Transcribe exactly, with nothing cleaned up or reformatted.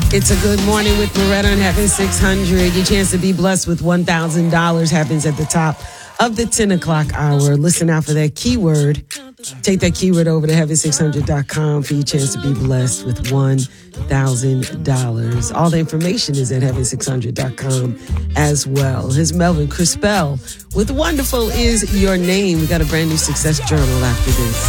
It's a good morning with Loretta on Heaven six hundred. Your chance to be blessed with one thousand dollars happens at the top of the ten o'clock hour. Listen out for that keyword. Take that keyword over to heaven six hundred dot com for your chance to be blessed with one thousand dollars. All the information is at heaven six hundred dot com as well. Here's Melvin Crispell with Wonderful Is Your Name. We got a brand new Success Journal after this.